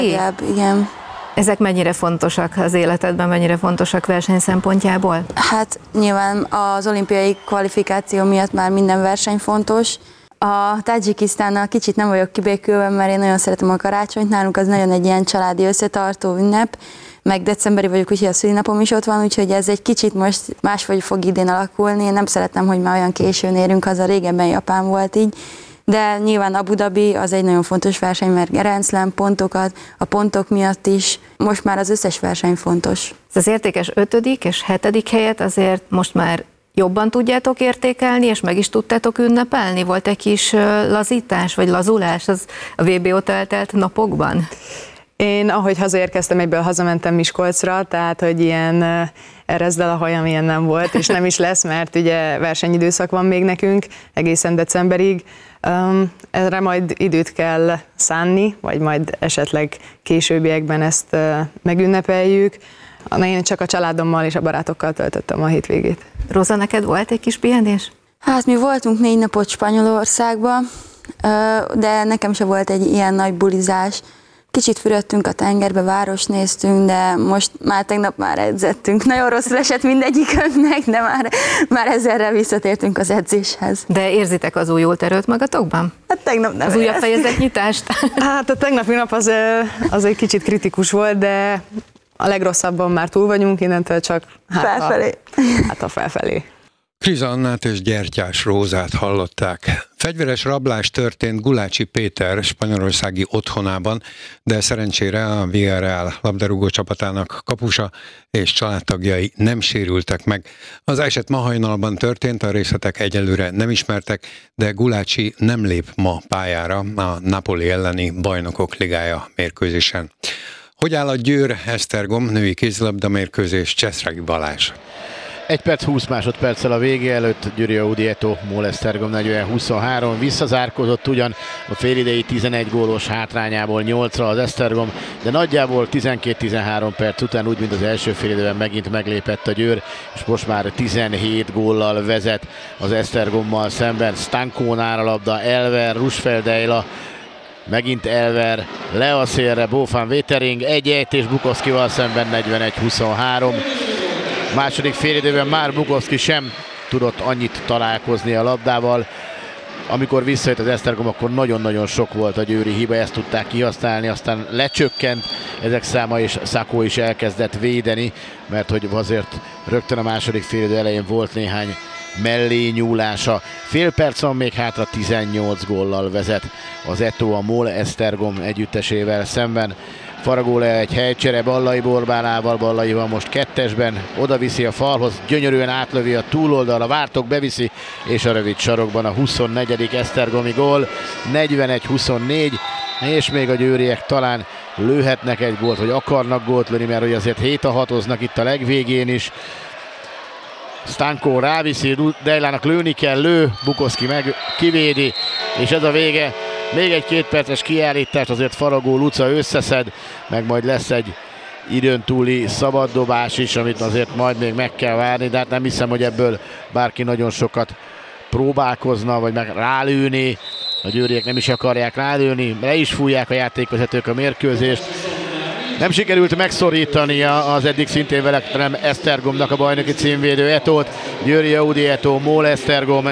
Igen. Ezek mennyire fontosak az életedben, mennyire fontosak verseny szempontjából? Hát nyilván az olimpiai kvalifikáció miatt már minden verseny fontos. A Tadzsikisztánnal kicsit nem vagyok kibékülve, mert én nagyon szeretem a karácsonyt, nálunk az nagyon egy ilyen családi összetartó ünnep, meg decemberi vagyok, úgyhogy a szülinapom is ott van, úgyhogy ez egy kicsit most máshogy fog idén alakulni. Én nem szeretem, hogy már olyan későn érünk haza, régebben Japán volt így, de nyilván Abu Dhabi az egy nagyon fontos verseny, mert Grand Slam pontokat, a pontok miatt is, most már az összes verseny fontos. Az értékes 5. és 7. helyet azért most már jobban tudjátok értékelni, és meg is tudtátok ünnepelni? Volt egy kis lazítás, vagy lazulás az a VB óta eltelt napokban? Én, ahogy hazaérkeztem, egyből hazamentem Miskolcra, tehát, hogy ilyen erezd el a hajam, ilyen nem volt, és nem is lesz, mert ugye versenyidőszak van még nekünk, egészen decemberig. Erre majd időt kell szánni, vagy majd esetleg későbbiekben ezt megünnepeljük. Én csak a családommal és a barátokkal töltöttem a hétvégét. Róza, neked volt egy kis pihenés? Hát mi voltunk 4 napot Spanyolországban, de nekem se volt egy ilyen nagy bulizás. Kicsit fürödtünk a tengerbe, város néztünk, de most már tegnap már edzettünk. Nagyon rosszul esett mindegyikünknek, de már ezerrel visszatértünk az edzéshez. De érzitek az újult erőt magatokban? Hát tegnap nem. Az újabb fejezetnyitást? Hát a tegnapi nap az egy kicsit kritikus volt, de a legrosszabban már túl vagyunk, innentől csak felfelé. Kriza Annát és Gyertyás Rózát hallották. Fegyveres rablás történt Gulácsi Péter spanyolországi otthonában, de szerencsére a Villarreal labdarúgó csapatának kapusa és családtagjai nem sérültek meg. Az eset ma hajnalban történt, a részletek egyelőre nem ismertek, de Gulácsi nem lép ma pályára a Napoli elleni Bajnokok Ligája mérkőzésen. Hogy áll a Győr-Esztergom női kézilabda mérkőzés? Cseszregi Balázs. 1 perc 20 másodperccel a vége előtt Győri Audieto Esztergom 40-23 visszazárkozott ugyan a félidei 11 gólos hátrányából 8-ra az Esztergom, de nagyjából 12-13 perc után úgy, mint az első félidőben megint meglépett a Győr, és most már 17 góllal vezet az Esztergommal szemben. Stankónál a labda, Elver, Rusfeldeila, megint Elver, le a szélre, Bófán Vétering, 1-1 és Bukowskival szemben 41-23. Második félidőben már Bukowski sem tudott annyit találkozni a labdával. Amikor visszajött az Esztergom, akkor nagyon-nagyon sok volt a győri hiba, ezt tudták kihasználni, aztán lecsökkent ezek száma, és Szakó is elkezdett védeni, mert hogy azért rögtön a második félidő elején volt néhány mellé nyúlása. Fél perc van még hátra, 18 góllal vezet az Eto a MOL Esztergom együttesével szemben. Faragó le egy helycsere Ballai Borbálával, Ballai van most 2-esben, oda viszi a falhoz, gyönyörűen átlövi a túloldalra, Vártok beviszi, és a rövid sarokban a 24. esztergomi gól, 41-24, és még a győriek talán lőhetnek egy gólt, vagy akarnak gólt lőni, mert hogy azért 7-6-oznak itt a legvégén is. Stankó ráviszi, Dejlának lőni kell, lő, Bukowski meg kivédi, és ez a vége. Még egy 2 perces kiállítást azért Faragó Luca összeszed, meg majd lesz egy időn túli szabaddobás is, amit azért majd még meg kell várni, de hát nem hiszem, hogy ebből bárki nagyon sokat próbálkozna, vagy meg rálőni. A győriek nem is akarják rálőni, le is fújják a játékvezetők a mérkőzést. Nem sikerült megszorítani az eddig szintén veletlen Esztergomnak a bajnoki címvédő Etót. Győri Audieto MOL Esztergom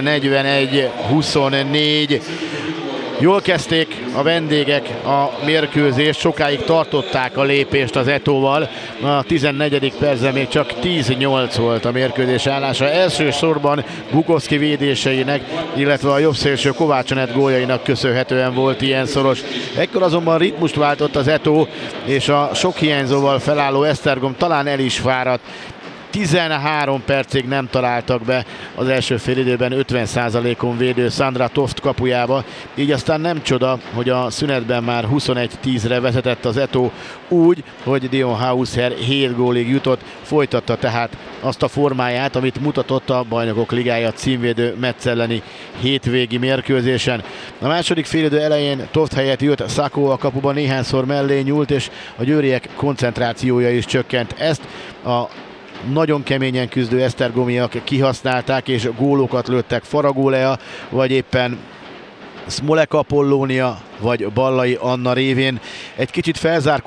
41-24. Jól kezdték a vendégek a mérkőzést, sokáig tartották a lépést az Etóval. A 14. percben még csak 10-8 volt a mérkőzés állása. Elsősorban Bukowski védéseinek, illetve a jobbszélső Kovács Anett góljainak köszönhetően volt ilyen szoros. Ekkor azonban ritmust váltott az Etó, és a sok hiányzóval felálló Esztergom talán el is fáradt. 13 percig nem találtak be az első félidőben 50%-on védő Sandra Toft kapujába, így aztán nem csoda, hogy a szünetben már 21-10-re vezetett az Eto úgy, hogy Dion Hausher 7 gólig jutott, folytatta tehát azt a formáját, amit mutatott a Bajnokok Ligája címvédő Metz elleni hétvégi mérkőzésen. A második félidő elején Toft helyett jött Szakó a kapuban, néhányszor mellé nyúlt, és a győriek koncentrációja is csökkent. Ezt a nagyon keményen küzdő esztergomiak kihasználták, és gólokat lőttek Faragó Lea, vagy éppen Smolek Apollónia, vagy Ballai Anna révén. Egy kicsit felzárkózott